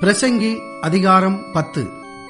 பிரசங்கி அதிகாரம் 10.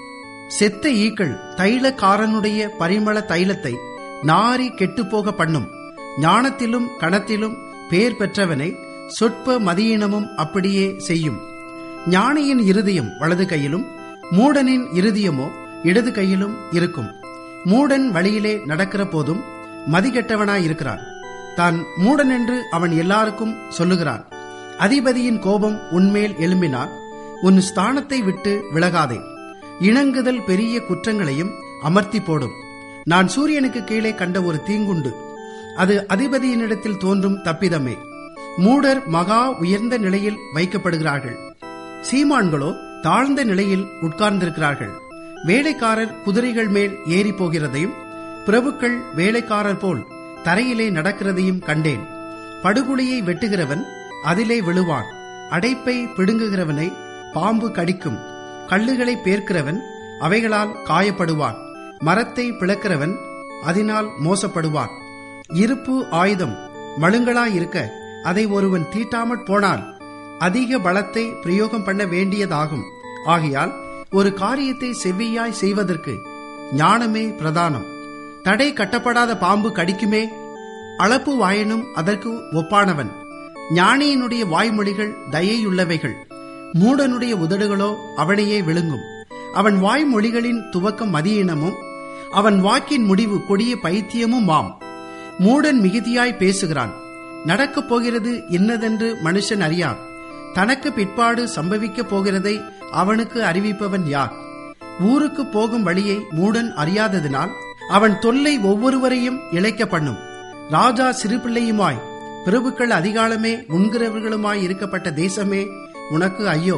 செத்த ஈக்கள் தைலக்காரனுடைய பரிமள தைலத்தை நாரி கெட்டுப்போக பண்ணும். ஞானத்திலும் கணத்திலும் பேர் பெற்றவனை சொற்ப மதியினமும் அப்படியே செய்யும். ஞானியின் இருதயம் வலது கையிலும் மூடனின் இருதயமோ இடது கையிலும் இருக்கும். மூடன் வழியிலே நடக்கிற போதும் மதிகெட்டவனாயிருக்கிறான். தான் மூடன் என்று அவன் எல்லாருக்கும் சொல்லுகிறான். அதிபதியின் கோபம் உன்மேல் எழும்பினால் உன் ஸ்தானத்தை விட்டு விலகாதே. இணங்குதல் பெரிய குற்றங்களையும் அமர்த்தி போடும். நான் சூரியனுக்கு கீழே கண்ட ஒரு தீங்குண்டு. அது அதிபதியினிடத்தில் தோன்றும் தப்பிதமே. மூடர் மகா உயர்ந்த நிலையில் வைக்கப்படுகிறார்கள். சீமான்களோ தாழ்ந்த நிலையில் உட்கார்ந்திருக்கிறார்கள். வேலைக்காரர் குதிரைகள் மேல் ஏறி போகிறதையும் பிரபுக்கள் வேலைக்காரர் போல் தரையிலே நடக்கிறதையும் கண்டேன். படுகுழியை வெட்டுகிறவன் அதிலே விழுவான். அடைப்பை பிடுங்குகிறவனை பாம்பு கடிக்கும். கல்லுகளை பேர்க்கிறவன் அவைகளால் காயப்படுவான். மரத்தை பிளக்கிறவன் அதனால் மோசப்படுவான். இருப்பு ஆயுதம் மழுங்களாயிருக்க அதை ஒருவன் தீட்டாமற் போனால் அதிக பலத்தை பிரயோகம் பண்ண வேண்டியதாகும். ஆகையால் ஒரு காரியத்தை செவ்வியாய் செய்வதற்கு ஞானமே பிரதானம். தடை கட்டப்படாத பாம்பு கடிக்குமே. அளப்பு வாயனும் அதற்கு ஒப்பானவன். ஞானியினுடைய வாய்மொழிகள் தயையுள்ளவைகள். மூடனுடைய உதடுகளோ அவனையே விழுங்கும். அவன் வாய்மொழிகளின் துவக்கம் மதியினமும் அவன் வாக்கின் முடிவு கொடிய பைத்தியமுமாம். மூடன் மிகுதியாய் பேசுகிறான். நடக்கப் போகிறது இன்னதென்று மனுஷன் அறியான். தனக்கு பிற்பாடு சம்பவிக்கப் போகிறதை அவனுக்கு அறிவிப்பவன் யார்? ஊருக்கு போகும் வழியை மூடன் அறியாததினால் அவன் தொல்லை ஒவ்வொருவரையும் இழைக்க பண்ணும். ராஜா சிறு பிள்ளையுமாய் பிரபுக்கள் அதிகாலமே உண்கிறவர்களுமாய் இருக்கப்பட்ட தேசமே உனக்கு ஐயோ!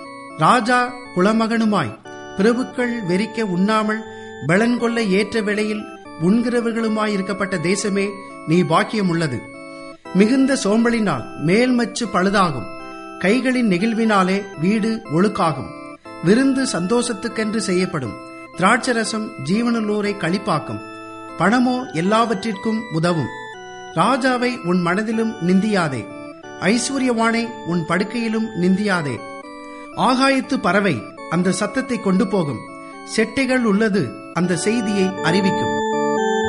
ராஜா குலமகனுமாய் பிரபுக்கள் வெறிக்க உண்ணாமல் பலன்கொள்ள ஏற்ற வேளையில் உண்கிறவர்களுமாய் இருக்கப்பட்ட தேசமே நீ பாக்கியம் உள்ளது. மிகுந்த சோம்பலினால் மேல்மச்சு பழுதாகும். கைகளின் நெகிழ்வினாலே வீடு ஒழுக்காகும். விருந்து சந்தோஷத்துக்கென்று செய்யப்படும். திராட்சரசம் ஜீவனுள்ளோரை களிப்பாக்கும். பணமோ எல்லாவற்றிற்கும் உதவும். ராஜாவை உன் மனதிலும் நிந்தியாதே. ஐஸ்வர்யவானை உன் படுக்கையிலும் நிந்தியாதே. ஆகாயத்து பறவை அந்த சத்தத்தை கொண்டு போகும். செட்டைகள் உள்ளது அந்த செய்தியை அறிவிக்கும்.